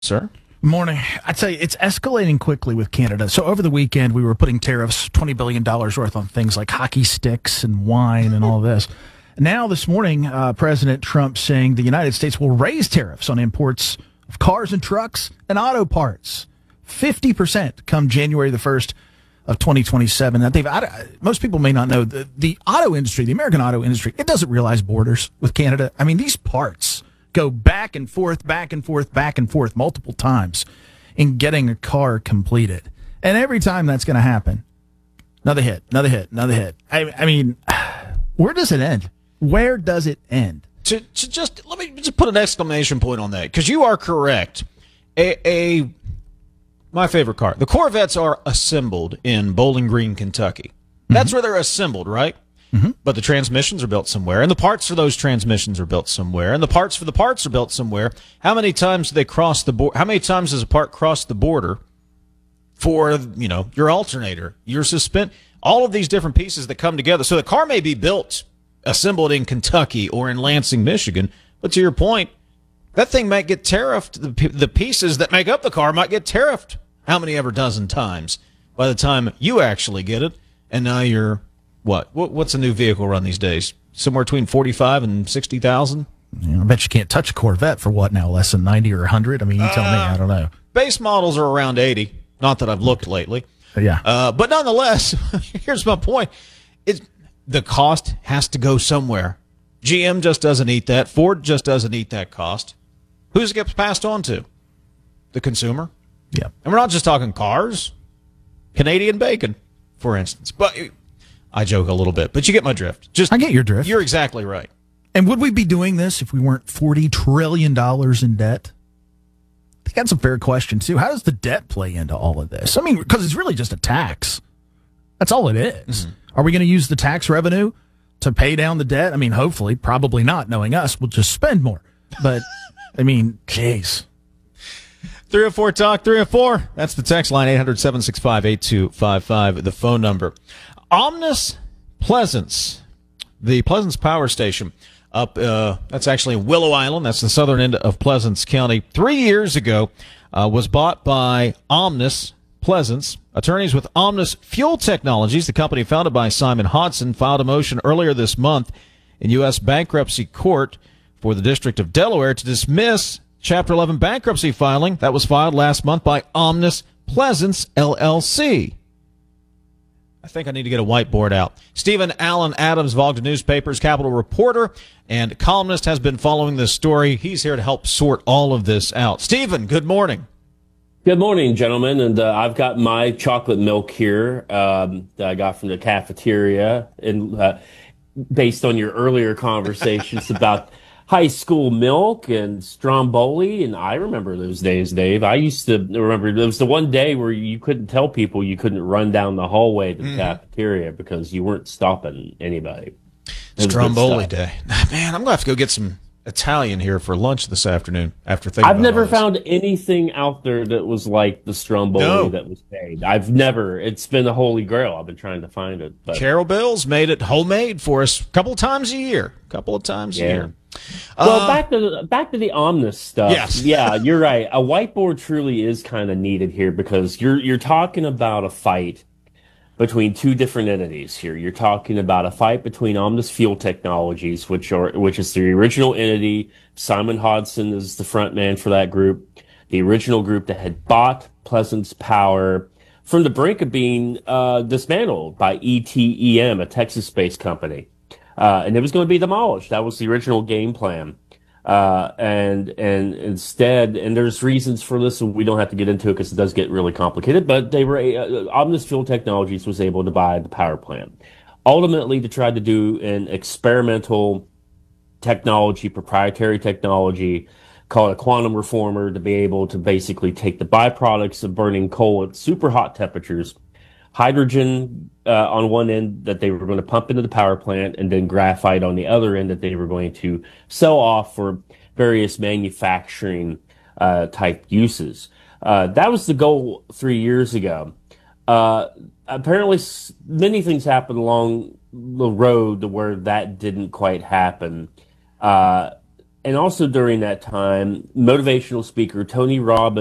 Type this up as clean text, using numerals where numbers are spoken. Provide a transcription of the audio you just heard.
Sir? Morning. I tell you, it's escalating quickly with Canada. So over the weekend, we were putting tariffs, $20 billion worth on things like hockey sticks and wine and all this. Now, this morning, President Trump saying the United States will raise tariffs on imports of cars and trucks and auto parts 50% come January the 1st of 2027. Most people may not know the auto industry, the American auto industry, it doesn't realize borders with Canada. I mean, these parts go back and forth, back and forth, back and forth multiple times in getting a car completed. And every time that's going to happen, another hit, another hit, another hit. I mean, where does it end? Where does it end? Let me just put an exclamation point on that, because you are correct. My favorite car. The Corvettes are assembled in Bowling Green, Kentucky. That's where they're assembled, right? Mm-hmm. But the transmissions are built somewhere, and the parts for those transmissions are built somewhere, and the parts for the parts are built somewhere. How many times do they cross the border? How many times does a part cross the border for, your alternator, your suspend, all of these different pieces that come together? So the car may be built, assembled in Kentucky or in Lansing, Michigan, but to your point, that thing might get tariffed. The pieces that make up the car might get tariffed how many ever dozen times by the time you actually get it, and now you're What's a new vehicle run these days? Somewhere between 45 and 60,000. I bet you can't touch a Corvette for what now? Less than 90 or 100? I mean, you tell me. I don't know. Base models are around 80. Not that I've looked lately. Yeah. But nonetheless, here's my point: the cost has to go somewhere. GM just doesn't eat that. Ford just doesn't eat that cost. Who's it gets passed on to? The consumer. Yeah. And we're not just talking cars. Canadian bacon, for instance. But I joke a little bit, but you get my drift. I get your drift. You're exactly right. And would we be doing this if we weren't $40 trillion in debt? I think that's a fair question, too. How does the debt play into all of this? I mean, because it's really just a tax. That's all it is. Mm-hmm. Are we going to use the tax revenue to pay down the debt? I mean, hopefully, probably not. Knowing us, we'll just spend more. But, I mean, jeez. 304 Talk 304. That's the text line, 800-765-8255, the phone number. Omnis Pleasance, the Pleasance Power Station up, that's actually in Willow Island. That's the southern end of Pleasance County. 3 years ago, was bought by Omnis Pleasance. Attorneys with Omnis Fuel Technologies, the company founded by Simon Hodson, filed a motion earlier this month in U.S. bankruptcy court for the District of Delaware to dismiss Chapter 11 bankruptcy filing that was filed last month by Omnis Pleasance, LLC. I think I need to get a whiteboard out. Stephen Allen Adams of Ogden Newspapers, Capitol reporter and columnist, has been following this story. He's here to help sort all of this out. Stephen, good morning. Good morning, gentlemen. And I've got my chocolate milk here that I got from the cafeteria, and based on your earlier conversations about high school milk and Stromboli, and I remember those days, Dave. I used to remember there was the one day where you couldn't tell people you couldn't run down the hallway to the cafeteria because you weren't stopping anybody. Stromboli day. Man, I'm going to have to go get some Italian here for lunch this afternoon after thinking I've about never all this. found anything out there that was like the Stromboli that was made. It's been the holy grail. I've been trying to find it. But Carol Bill's made it homemade for us a couple of times a year. Well, back to the Omnis stuff. Yes. Yeah, you're right. A whiteboard truly is kind of needed here because you're talking about a fight between two different entities here. You're talking about a fight between Omnis Fuel Technologies, which is the original entity. Simon Hodson is the front man for that group, the original group that had bought Pleasance Power from the brink of being dismantled by ETEM, a Texas-based company. And it was going to be demolished. That was the original game plan. And instead, and there's reasons for this, and we don't have to get into it because it does get really complicated, but they were, Omnis Fuel Technologies was able to buy the power plant. Ultimately, to try to do an experimental technology, proprietary technology, called a quantum reformer, to be able to basically take the byproducts of burning coal at super hot temperatures, hydrogen on one end that they were going to pump into the power plant, and then graphite on the other end that they were going to sell off for various manufacturing type uses. That was the goal 3 years ago. Apparently, many things happened along the road to where that didn't quite happen. And also during that time, motivational speaker Tony Robbins